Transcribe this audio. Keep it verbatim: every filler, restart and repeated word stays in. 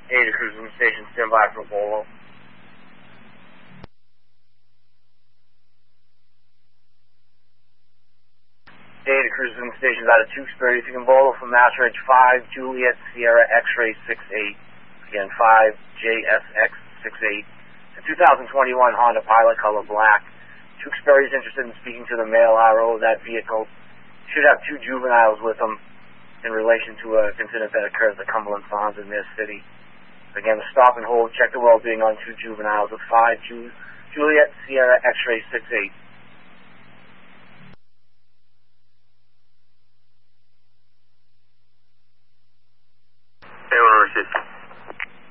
Ada Cruising Station, stand by for Bolo. Ada Cruising Station out of Tewksbury. If you can Bolo from Master Ridge five, Juliet Sierra X-Ray six eight. Again, five, J S X six eight. The two thousand twenty-one Honda Pilot, color black. Tewksbury is interested in speaking to the male R O of that vehicle. Should have two juveniles with them in relation to a incident that occurred at the Cumberland Farms in their city. Again, stop and hold, check the well-being on two juveniles with five, Ju Juliet Sierra X-Ray six eight. Hey, one oh six.